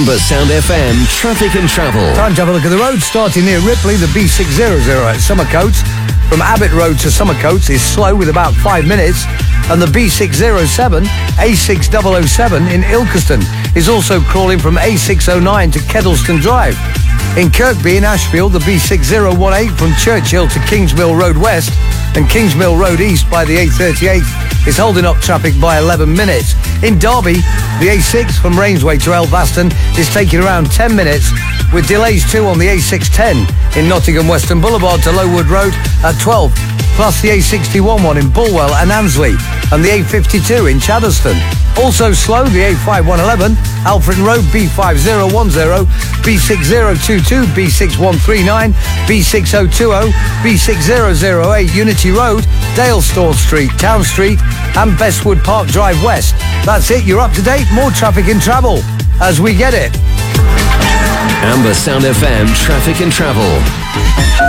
Amber Sound FM Traffic and Travel. Time to have a look at the road. Starting near Ripley, the B600 at Summercoats. From Abbott Road to Summercoats is slow with about 5 minutes. And the B607, A6007 in Ilkeston is also crawling from A609 to Kedleston Drive. In Kirkby in Ashfield, the B6018 from Churchill to Kingsmill Road West and Kingsmill Road East by the A38 is holding up traffic by 11 minutes. In Derby, the A6 from Rainsway to Elvaston is taking around 10 minutes, with delays too on the A610 in Nottingham Western Boulevard to Lowood Road at 12, plus the A61 one in Bulwell and Annesley, and the A52 in Chadderston. Also slow, the A5111, Alfred Road, B5010, B6022, B6139, B6020, B6008, Unity Road, Dalestor Street, Town Street, and Bestwood Park Drive West. That's it, you're up to date. More traffic and travel as we get it. Amber Sound FM Traffic and Travel.